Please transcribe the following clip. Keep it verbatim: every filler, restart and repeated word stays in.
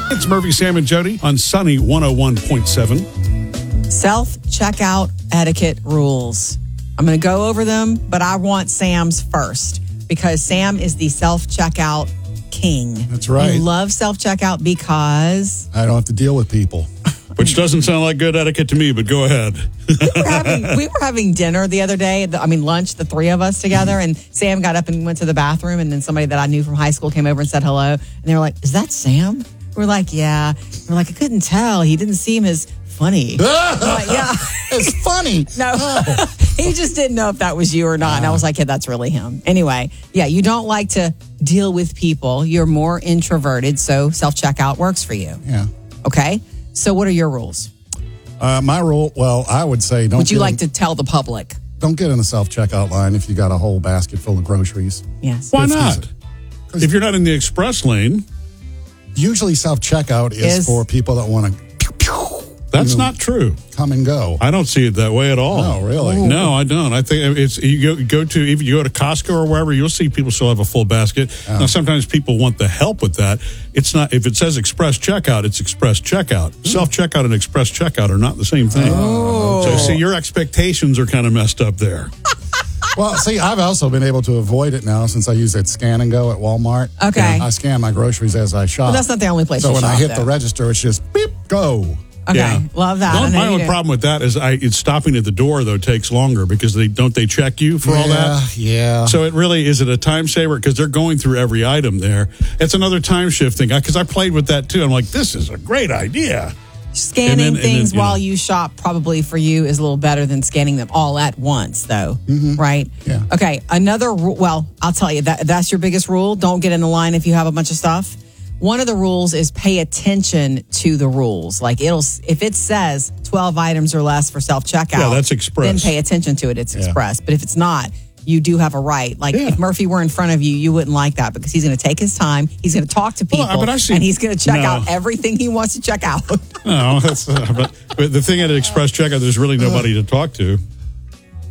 It's Murphy, Sam, and Jody on Sunny one oh one point seven. Self-checkout etiquette rules. I'm going to go over them, but I want Sam's first because Sam is the self-checkout king. That's right. You love self-checkout because... I don't have to deal with people. Which doesn't sound like good etiquette to me, but go ahead. we, were having, we were having dinner the other day, the, I mean lunch, the three of us together, and Sam got up and went to the bathroom, and then somebody that I knew from high school came over and said hello, and they were like, is that Sam? We're like, yeah. We're like, I couldn't tell. He didn't seem as funny. Like, yeah. It's funny. No, oh. He just didn't know if that was you or not. Uh, and I was like, yeah, that's really him. Anyway, yeah, you don't like to deal with people. You're more introverted, so self-checkout works for you. Yeah. Okay? So what are your rules? Uh, my rule, well, I would say don't Would you get like in, to tell the public? Don't get in a self-checkout line if you got a whole basket full of groceries. Yes. Why It's- not? If you're not in the express lane, Usually self-checkout is, Is- for people that want to that's You know, not true. come and go. I don't see it that way at all. Oh, really? No, I don't. I think it's you go, go to if you go to Costco or wherever, you'll see people still have a full basket. Oh. Now, sometimes people want the help with that. It's not if it says express checkout, it's express checkout. Mm. Self checkout and express checkout are not the same thing. Oh. So, see, your expectations are kind of messed up there. Well, see, I've also been able to avoid it now since I use that scan and go at Walmart. Okay. And I scan my groceries as I shop. But that's not the only place So you when shop, I hit though. the register, it's just beep, go. Okay, Yeah. love that. The I only- know my you only do. problem with that is I it's stopping at the door though takes longer because they don't they check you for all that. Yeah. So it really is it a time saver because they're going through every item there. It's another time shift thing because I played with that too. I'm like, this is a great idea. Scanning And then- and things then, you know. while you shop probably for you is a little better than scanning them all at once, though. Right? Yeah. Okay. Another rule. Well, I'll tell you that that's your biggest rule. Don't get in the line if you have a bunch of stuff. One of the rules is pay attention to the rules. Like it'll if it says twelve items or less for self checkout. Yeah, that's express. Then pay attention to it. It's Yeah. express. But if it's not, you do have a right. Like Yeah. if Murphy were in front of you, you wouldn't like that because he's going to take his time. He's going to talk to people, Well, but I see- and he's going to check No. out everything he wants to check out. No, that's uh, but, but the thing at express checkout, there's really nobody to talk to.